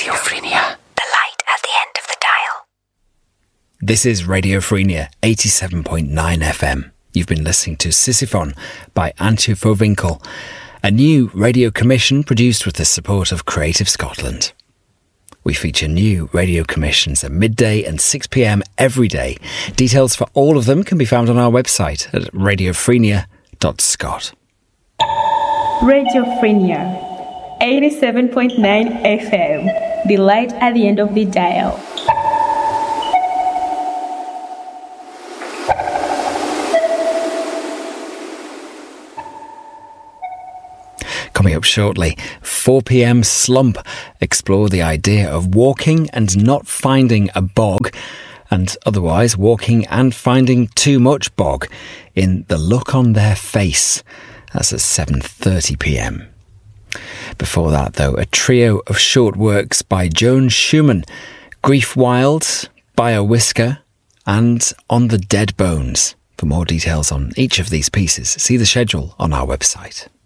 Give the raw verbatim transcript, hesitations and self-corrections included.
Radiophrenia. The light at the end of the dial. This is Radiophrenia, eighty-seven point nine F M. You've been listening to Sisyphon by Antje Vovinkel, a new radio commission produced with the support of Creative Scotland. We feature new radio commissions at midday and six p m every day. Details for all of them can be found on our website at radiophrenia dot scot. Radiophrenia, eighty-seven point nine F M, the light at the end of the dial. Coming up shortly, four p m Slump. Explore the idea of walking and not finding a bog, and otherwise walking and finding too much bog in The Look on Their Face. That's at seven thirty p m. Before that, though, a trio of short works by Joan Schumann, Grief Wild, By a Whisker, and On the Dead Bones. For more details on each of these pieces, see the schedule on our website.